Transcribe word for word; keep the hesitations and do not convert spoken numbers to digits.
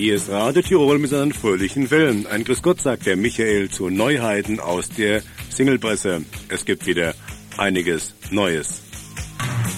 Hier ist Radio Tirol mit seinen fröhlichen Wellen. Ein Grüß Gott, sagt der Michael zu Neuheiten aus der Singlepresse. Es gibt wieder einiges Neues.